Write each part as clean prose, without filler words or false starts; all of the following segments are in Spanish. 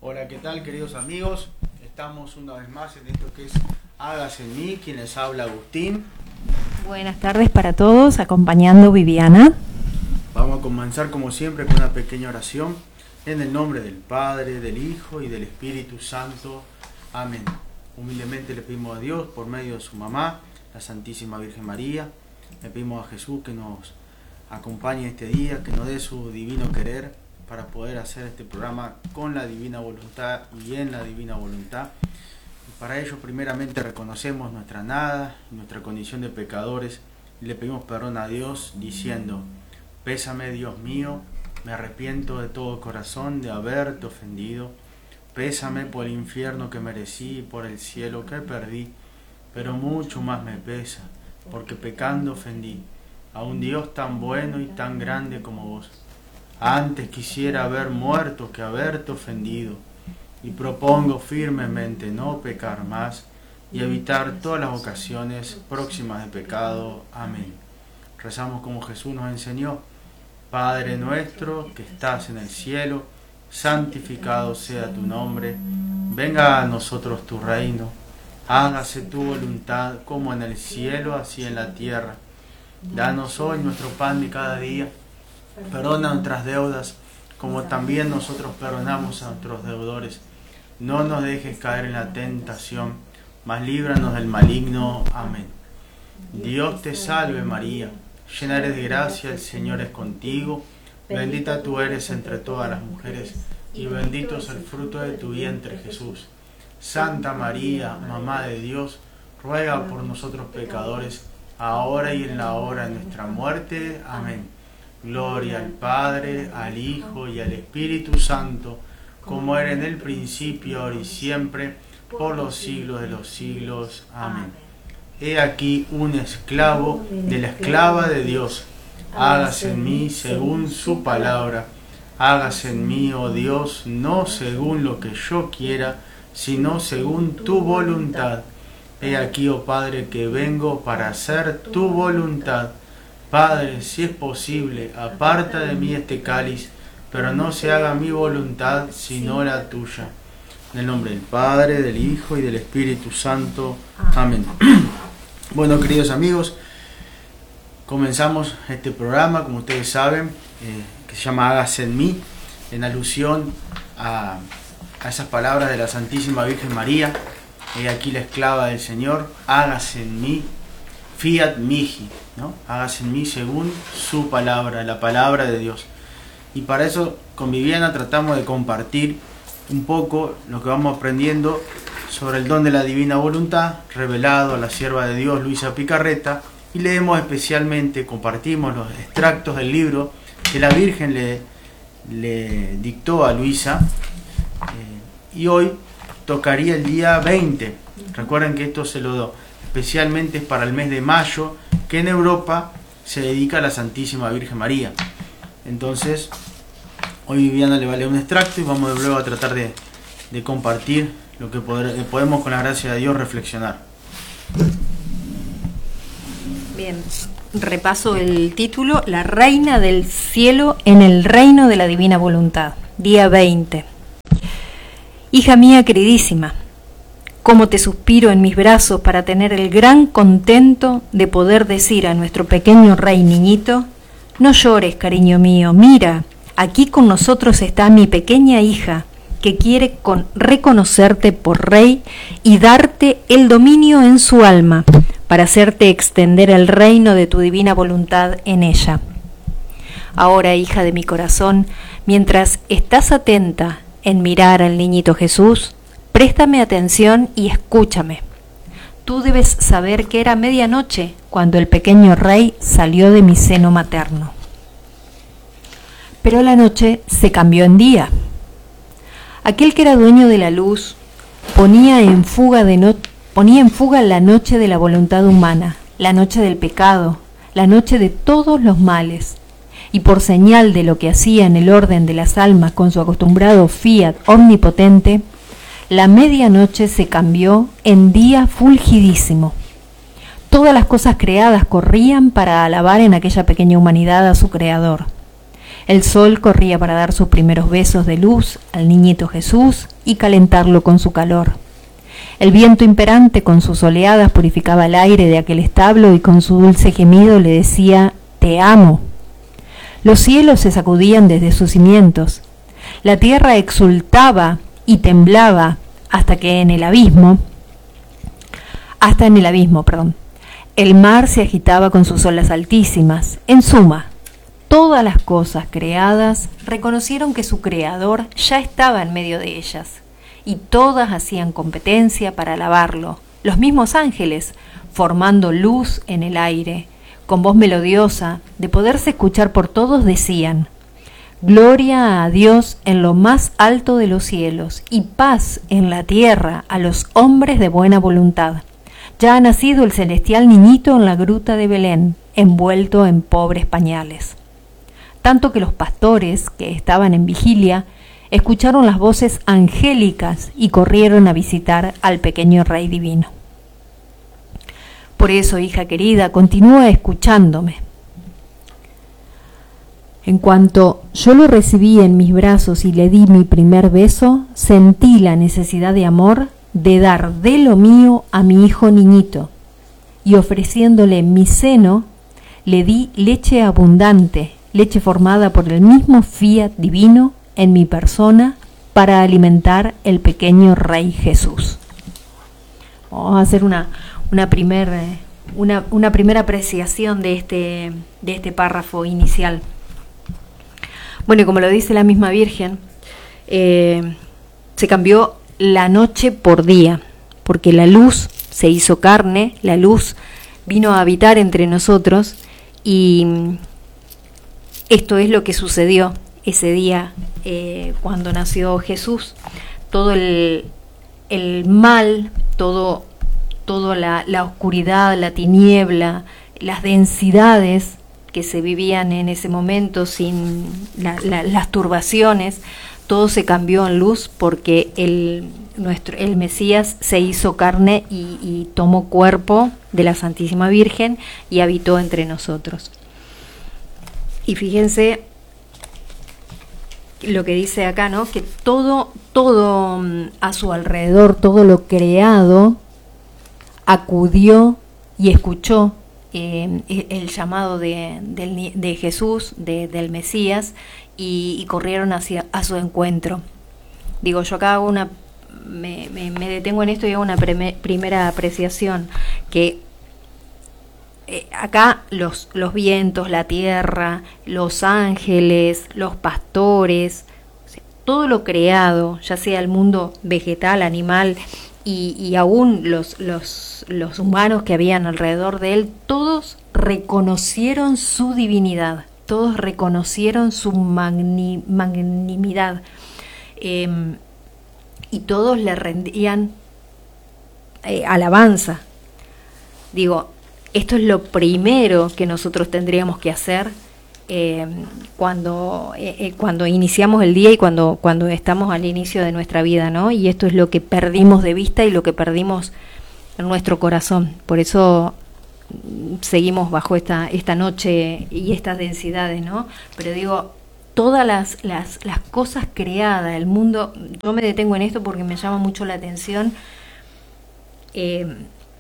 Hola, ¿qué tal, queridos amigos? Estamos una vez más en esto que es Hágase en mí, quien les habla Agustín. Buenas tardes para todos, acompañando Viviana. Vamos a comenzar como siempre con una pequeña oración en el nombre del Padre, del Hijo y del Espíritu Santo. Amén. Humildemente le pedimos a Dios por medio de su mamá, la Santísima Virgen María. Le pedimos a Jesús que nos acompañe este día, que nos dé su divino querer para poder hacer este programa con la divina voluntad y en la divina voluntad. Y para ello primeramente reconocemos nuestra nada y nuestra condición de pecadores y le pedimos perdón a Dios diciendo: pésame, Dios mío, me arrepiento de todo corazón de haberte ofendido. Pésame por el infierno que merecí y por el cielo que perdí, pero mucho más me pesa, porque pecando ofendí a un Dios tan bueno y tan grande como vos. Antes quisiera haber muerto que haberte ofendido, y propongo firmemente no pecar más y evitar todas las ocasiones próximas de pecado. Amén. Rezamos como Jesús nos enseñó: Padre nuestro que estás en el cielo, santificado sea tu nombre, venga a nosotros tu reino, hágase tu voluntad como en el cielo, así en la tierra. Danos hoy nuestro pan de cada día, perdona nuestras deudas, como también nosotros perdonamos a nuestros deudores. No nos dejes caer en la tentación, mas líbranos del maligno. Amén. Dios te salve María, llena eres de gracia, el Señor es contigo. Bendita tú eres entre todas las mujeres, y bendito es el fruto de tu vientre, Jesús. Santa María, Mamá de Dios, ruega por nosotros pecadores, ahora y en la hora de nuestra muerte. Amén. Gloria al Padre, al Hijo y al Espíritu Santo, como era en el principio, ahora y siempre, por los siglos de los siglos. Amén. He aquí un esclavo de la esclava de Dios. Hágase en mí según su palabra. Hágase en mí, oh Dios, no según lo que yo quiera, sino según tu voluntad. He aquí, oh Padre, que vengo para hacer tu voluntad. Padre, si es posible, aparta de mí este cáliz, pero no se haga mi voluntad, sino la tuya. En el nombre del Padre, del Hijo y del Espíritu Santo. Amén. Bueno, queridos amigos, comenzamos este programa, como ustedes saben, que se llama Hágase en mí, en alusión a esas palabras de la Santísima Virgen María. He aquí la esclava del Señor, hágase en mí, fiat mihi, ¿no? Hágase en mí según su palabra, la palabra de Dios. Y para eso con Viviana tratamos de compartir un poco lo que vamos aprendiendo sobre el don de la divina voluntad revelado a la sierva de Dios Luisa Picarreta, y leemos especialmente, compartimos los extractos del libro que la Virgen le dictó a Luisa, y hoy tocaría el día 20. Recuerden que esto se lo doy especialmente para el mes de mayo, que en Europa se dedica a la Santísima Virgen María. Entonces, hoy Viviana le va a leer un extracto y vamos luego a tratar de compartir lo que podemos con la gracia de Dios reflexionar. Bien, repaso el título: La Reina del Cielo en el Reino de la Divina Voluntad, día 20. Hija mía queridísima, cómo te suspiro en mis brazos para tener el gran contento de poder decir a nuestro pequeño rey niñito: no llores, cariño mío, mira, aquí con nosotros está mi pequeña hija, que quiere reconocerte por rey y darte el dominio en su alma, para hacerte extender el reino de tu divina voluntad en ella. Ahora, hija de mi corazón, mientras estás atenta en mirar al niñito Jesús, préstame atención y escúchame. Tú debes saber que era medianoche cuando el pequeño rey salió de mi seno materno. Pero la noche se cambió en día. Aquel que era dueño de la luz ponía en fuga la noche de la voluntad humana, la noche del pecado, la noche de todos los males. Y por señal de lo que hacía en el orden de las almas con su acostumbrado fiat omnipotente, la medianoche se cambió en día fulgidísimo. Todas las cosas creadas corrían para alabar en aquella pequeña humanidad a su Creador. El sol corría para dar sus primeros besos de luz al niñito Jesús y calentarlo con su calor. El viento imperante con sus oleadas purificaba el aire de aquel establo y con su dulce gemido le decía: «Te amo». Los cielos se sacudían desde sus cimientos. La tierra exultaba y temblaba hasta en el abismo, el mar se agitaba con sus olas altísimas. En suma, todas las cosas creadas reconocieron que su creador ya estaba en medio de ellas, y todas hacían competencia para alabarlo. Los mismos ángeles, formando luz en el aire, con voz melodiosa, de poderse escuchar por todos, decían: «Gloria a Dios en lo más alto de los cielos, y paz en la tierra a los hombres de buena voluntad. Ya ha nacido el celestial niñito en la gruta de Belén, envuelto en pobres pañales». Tanto que los pastores, que estaban en vigilia, escucharon las voces angélicas y corrieron a visitar al pequeño Rey divino. Por eso, hija querida, continúa escuchándome. En cuanto yo lo recibí en mis brazos y le di mi primer beso, sentí la necesidad de amor de dar de lo mío a mi hijo niñito, y ofreciéndole mi seno, le di leche abundante, leche formada por el mismo fiat divino en mi persona para alimentar el pequeño Rey Jesús. Vamos a hacer una primera apreciación de este párrafo inicial. Bueno, y como lo dice la misma Virgen, se cambió la noche por día, porque la luz se hizo carne, la luz vino a habitar entre nosotros, y esto es lo que sucedió ese día cuando nació Jesús. Todo el mal, toda la oscuridad, la tiniebla, las densidades que se vivían en ese momento, sin las turbaciones, todo se cambió en luz, porque el Mesías se hizo carne y tomó cuerpo de la Santísima Virgen y habitó entre nosotros. Y fíjense lo que dice acá, ¿no? Que todo a su alrededor, todo lo creado, acudió y escuchó el llamado de Jesús, del Mesías, y corrieron a su encuentro. Digo, yo acá hago me detengo en esto y hago una primera apreciación, que acá los vientos, la tierra, los ángeles, los pastores, o sea, todo lo creado, ya sea el mundo vegetal, animal, y aún los humanos que habían alrededor de él, todos reconocieron su divinidad, todos reconocieron su magnanimidad, y todos le rendían alabanza. Digo, esto es lo primero que nosotros tendríamos que hacer cuando iniciamos el día y cuando estamos al inicio de nuestra vida, ¿no? Y esto es lo que perdimos de vista y lo que perdimos en nuestro corazón. Por eso seguimos bajo esta noche y estas densidades, ¿no? Pero digo, todas las cosas creadas, el mundo, yo me detengo en esto porque me llama mucho la atención. Qué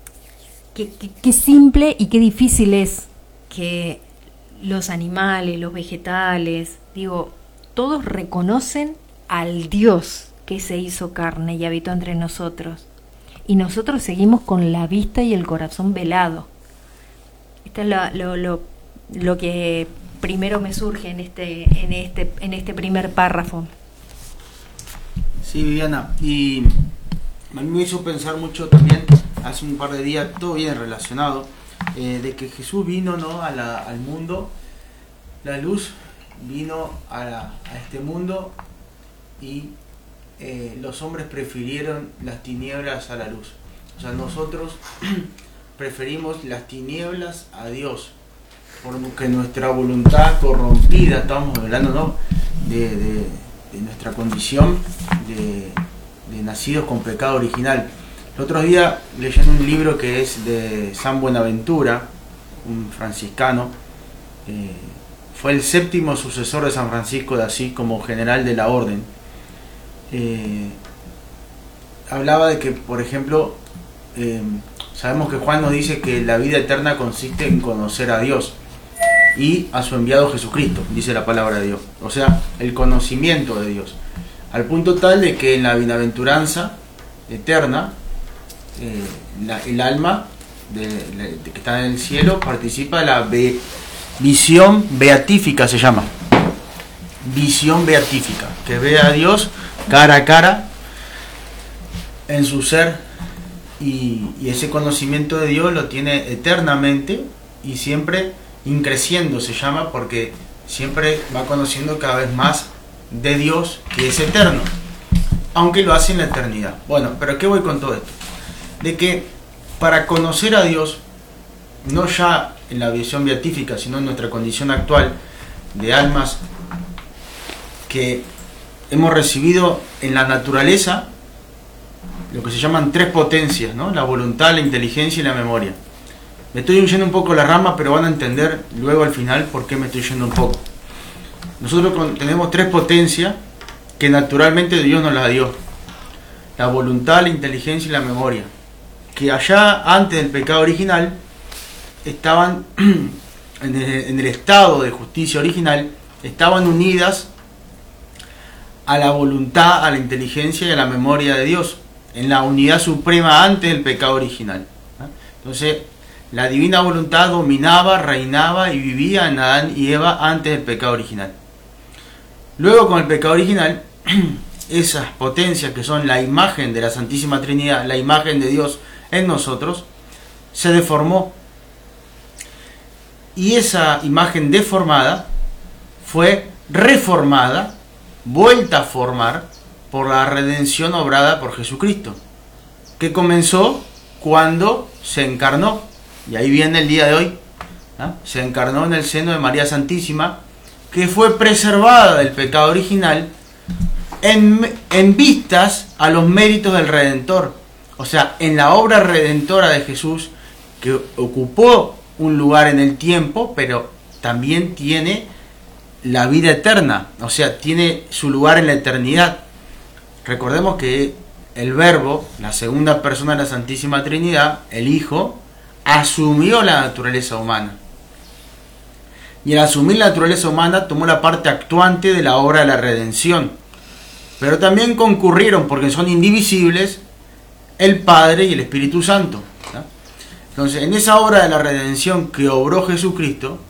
simple y qué difícil es que los animales, los vegetales, digo, todos reconocen al Dios que se hizo carne y habitó entre nosotros, y nosotros seguimos con la vista y el corazón velado. Esto es lo que primero me surge en este primer párrafo. Sí, Viviana, y a mí me hizo pensar mucho también, hace un par de días, todo bien relacionado, de que Jesús vino, ¿no?, al mundo, la luz vino a este mundo, y los hombres prefirieron las tinieblas a la luz. O sea, nosotros preferimos las tinieblas a Dios, porque nuestra voluntad corrompida, estamos hablando, ¿no?, de nuestra condición de nacidos con pecado original. El otro día, leyendo un libro que es de San Buenaventura, un franciscano, fue el séptimo sucesor de San Francisco de Asís como general de la orden. Hablaba de que, por ejemplo, sabemos que Juan nos dice que la vida eterna consiste en conocer a Dios y a su enviado Jesucristo, dice la palabra de Dios. O sea, el conocimiento de Dios. Al punto tal de que en la bienaventuranza eterna, el alma que está en el cielo participa de la visión beatífica, se llama. Visión beatífica, que ve a Dios cara a cara en su ser, y ese conocimiento de Dios lo tiene eternamente y siempre increciendo, se llama, porque siempre va conociendo cada vez más de Dios, que es eterno, aunque lo hace en la eternidad. Bueno, pero ¿qué voy con todo esto? De que para conocer a Dios, no ya en la visión beatífica, sino en nuestra condición actual de almas que hemos recibido en la naturaleza lo que se llaman tres potencias, ¿no? La voluntad, la inteligencia y la memoria. Me estoy yendo un poco la rama, pero van a entender luego al final por qué me estoy yendo un poco. Nosotros tenemos tres potencias que naturalmente Dios nos las dio: la voluntad, la inteligencia y la memoria, que allá antes del pecado original estaban en el estado de justicia original, estaban unidas a la voluntad, a la inteligencia y a la memoria de Dios, en la unidad suprema antes del pecado original. Entonces, la divina voluntad dominaba, reinaba y vivía en Adán y Eva antes del pecado original. Luego, con el pecado original, esas potencias que son la imagen de la Santísima Trinidad, la imagen de Dios en nosotros, se deformó. Y esa imagen deformada fue reformada, vuelta a formar por la redención obrada por Jesucristo, que comenzó cuando se encarnó, y ahí viene el día de hoy, ¿no? Se encarnó en el seno de María Santísima, que fue preservada del pecado original en vistas a los méritos del Redentor, o sea, en la obra redentora de Jesús, que ocupó un lugar en el tiempo, pero también tiene la vida eterna, o sea, tiene su lugar en la eternidad. Recordemos que el Verbo, la segunda persona de la Santísima Trinidad, el Hijo, asumió la naturaleza humana. Y al asumir la naturaleza humana tomó la parte actuante de la obra de la redención. Pero también concurrieron, porque son indivisibles, el Padre y el Espíritu Santo, ¿no? Entonces, en esa obra de la redención que obró Jesucristo,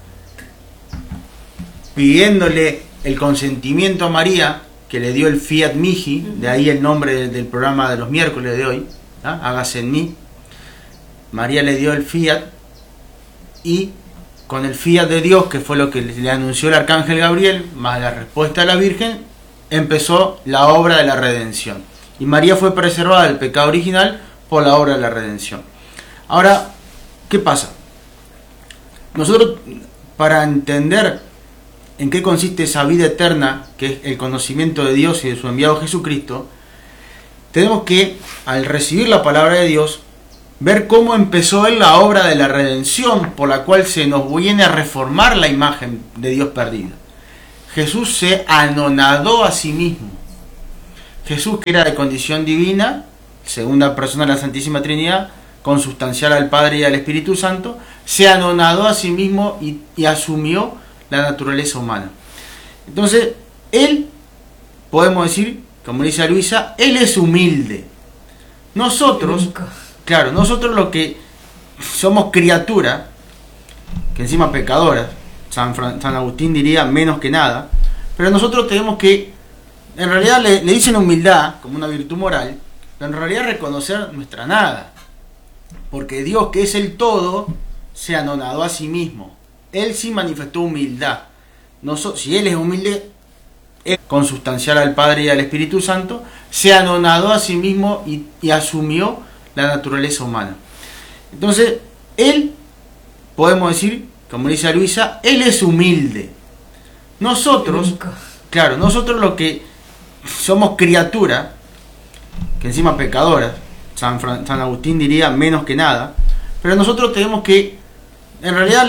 pidiéndole el consentimiento a María, que le dio el fiat mihi, de ahí el nombre del programa de los miércoles de hoy, ¿no? Hágase en mí. María le dio el fiat, y con el fiat de Dios, que fue lo que le anunció el arcángel Gabriel, más la respuesta de la Virgen, empezó la obra de la redención. Y María fue preservada del pecado original por la obra de la redención. Ahora, ¿qué pasa? Nosotros, para entender en qué consiste esa vida eterna, que es el conocimiento de Dios y de su enviado Jesucristo, tenemos que, al recibir la palabra de Dios, ver cómo empezó él la obra de la redención, por la cual se nos viene a reformar la imagen de Dios perdida. Jesús se anonadó a sí mismo. Jesús, que era de condición divina, segunda persona de la Santísima Trinidad, consustancial al Padre y al Espíritu Santo, se anonadó a sí mismo y asumió la naturaleza humana. Entonces, él, podemos decir, como dice Luisa, él es humilde. Nosotros, claro, nosotros lo que somos criaturas, que encima pecadoras, San Agustín diría menos que nada, pero nosotros tenemos que, en realidad le dicen humildad como una virtud moral, pero en realidad reconocer nuestra nada, porque Dios, que es el todo, se anonadó a sí mismo. Él sí manifestó humildad. Si él es humilde, él, consustancial al Padre y al Espíritu Santo, se anonadó a sí mismo y asumió la naturaleza humana. Entonces, él, podemos decir, como dice Luisa, él es humilde. Nosotros, claro, nosotros lo que somos criaturas, que encima pecadoras, San Agustín diría menos que nada, pero nosotros tenemos que, en realidad